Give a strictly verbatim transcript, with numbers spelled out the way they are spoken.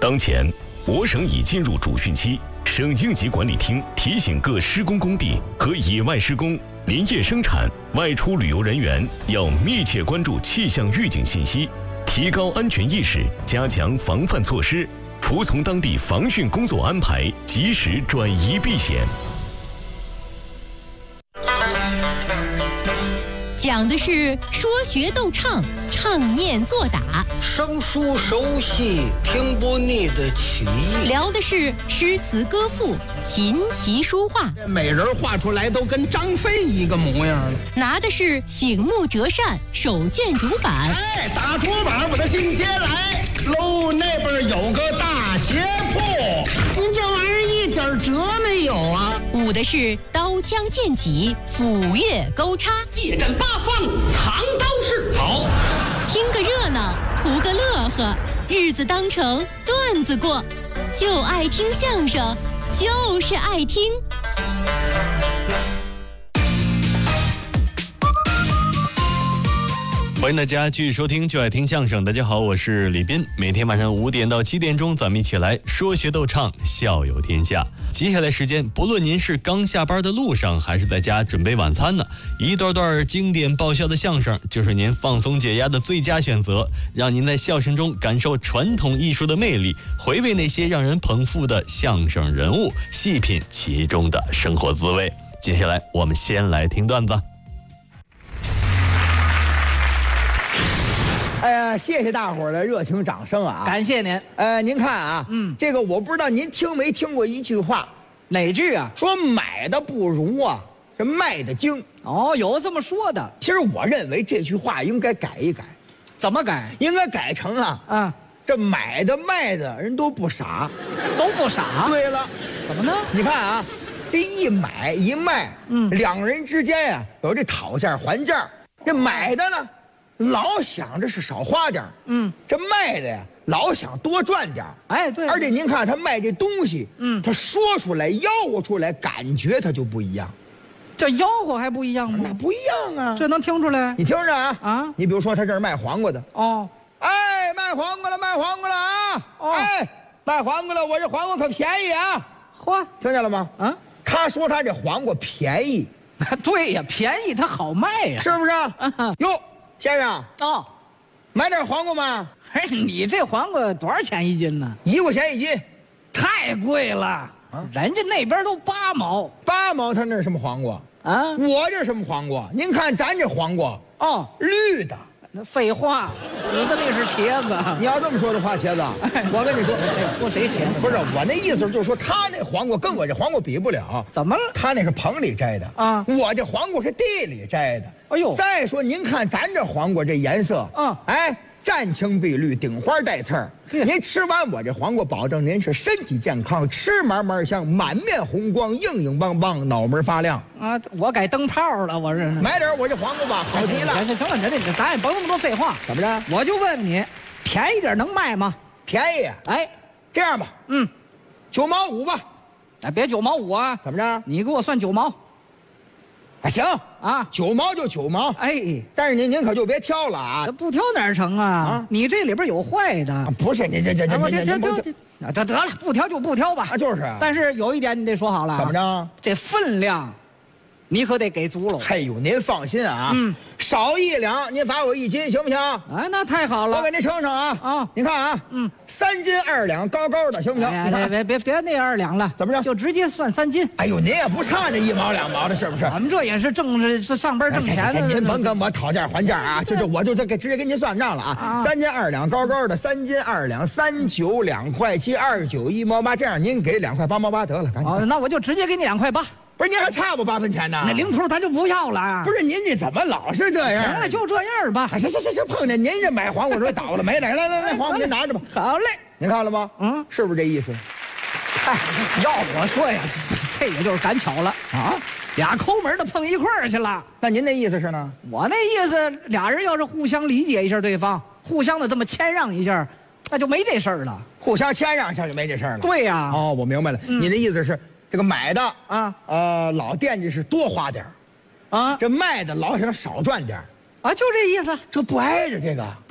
当前，我省已进入主汛期，省应急管理厅提醒各施工工地和野外施工、林业生产、外出旅游人员要密切关注气象预警信息，提高安全意识，加强防范措施，服从当地防汛工作安排，及时转移避险。 讲的是说学逗唱，唱念做打， 生疏熟悉，听不腻的曲艺。 聊的是诗词歌赋，琴棋书画。 美人画出来都跟张飞一个模样了。 拿的是醒目折扇，手卷竹板。 哎，打竹板我的进阶来喽，那边有个大鞋铺。您这玩意儿一点辙没有啊！ 舞的是刀枪剑戟，斧钺钩叉。 一阵八方藏刀式。好， 听个热闹，图个乐呵，日子当成段子过，就爱听相声，就是爱听。 欢迎大家继续收听就爱听相声。大家好，我是李斌。每天晚上五点到七点钟，咱们一起来说学逗唱，笑有天下。接下来时间，不论您是刚下班的路上，还是在家准备晚餐呢，一段段经典爆笑的相声就是您放松解压的最佳选择，让您在笑声中感受传统艺术的魅力，回味那些让人捧腹的相声人物，细品其中的生活滋味。接下来我们先来听段子。 哎呀，谢谢大伙儿的热情掌声啊！ 感谢您。 呃，您看啊， 嗯， 这个我不知道您听没听过一句话， 哪句啊？ 说买的不如啊，这卖的精。 哦，有这么说的。 其实我认为这句话应该改一改， 怎么改？ 应该改成啊， 啊， 这买的卖的人都不傻， 都不傻。 对了， 怎么呢？ 你看啊，这一买一卖， 嗯， 两人之间呀、啊、有这讨价还价，这买的呢。老想着是少花点， 嗯， 这卖的呀，老想多赚点。 哎，对。 而且您看他卖这东西， 嗯， 他说出来、吆喝出来，感觉他就不一样。 这吆喝还不一样吗？ 那不一样啊， 这能听出来？ 你听着啊啊！ 你比如说他这儿卖黄瓜的， 哦， 哎，卖黄瓜了，卖黄瓜了啊！ 哦， 哎，卖黄瓜了，我这黄瓜可便宜啊！ 嚯， 听见了吗？ 啊， 他说他这黄瓜便宜， 对呀，便宜它好卖呀， 是不是？ 啊， 哟。先生， 哦， 买点黄瓜吗？ 哎，你这黄瓜多少钱一斤呢？ 一块钱一斤， 太贵了。啊，人家那边都八毛。 八毛，他那是什么黄瓜啊？ 我这什么黄瓜？您看咱这黄瓜， 哦， 绿的。 那废话，紫的那是茄子。 你要这么说的话，茄子，我跟你说， 说谁茄子？ 不是我那意思，就是说他那黄瓜跟我这黄瓜比不了。 怎么了？ 他那是棚里摘的啊， 我这黄瓜是地里摘的。 哎呦， 再说您看咱这黄瓜这颜色， 嗯， 哎，湛青碧绿，顶花带刺儿。您吃完我这黄瓜，保证您是身体健康，吃嘛嘛香，满面红光，硬硬邦邦，脑门发亮啊！我改灯泡了，我这买点我这黄瓜吧，好极了。 行行了，你这咱也甭那么多废话。 怎么着？ 我就问你，便宜点能卖吗？ 便宜？ 哎， 这样吧， 嗯， 九毛五吧。 哎，别九毛五啊！ 怎么着？ 你给我算九毛。 啊，行啊， 九毛就九毛， 哎， 但是您您可就别挑了啊， 不挑哪儿成啊？啊，你这里边有坏的。 啊、不是，您这这这这这这这，得得了，不挑就不挑吧。 啊，就是。 但是有一点你得说好了。 怎么着？ 这分量，你可得给足了。 嘿呦，您放心啊， 嗯， 少一两您罚我一斤，行不行？ 哎，那太好了。 我给您称称啊啊，您看啊， 嗯， 三斤二两，高高的，行不行？ 哎呀，别别别那二两了， 怎么着？ 就直接算三斤。 哎呦，您也不差这一毛两毛的，是不是？ 我们这也是挣这这上班挣钱的。 您甭跟我讨价还价啊，就这我就这给直接给您算账了啊，三斤二两，高高的，三斤二两，三九两块七，二九一毛八，这样您给两块八毛八得了，赶紧。 哦，那我就直接给你两块八。 不是您还差我八分钱呢？ 那零头咱就不要了。 不是您这怎么老是这样？ 行了，就这样吧。 行行行行，碰见您这买黄瓜时候倒了霉了，来来来，黄瓜您拿着吧。 好嘞， 您看了吗？ 嗯， 是不是这意思？ 哎，要我说呀，这这也就是赶巧了啊，俩抠门的碰一块儿去了。 那您那意思是呢？ 我那意思，俩人要是互相理解一下对方，互相的这么谦让一下，那就没这事儿了。 互相谦让一下就没这事儿了。 对呀。 哦，我明白了，你的意思是。这个买的啊， 呃，老惦记是多花点儿，啊，这卖的老想少赚点儿， 啊，就这意思， 这不挨着这个。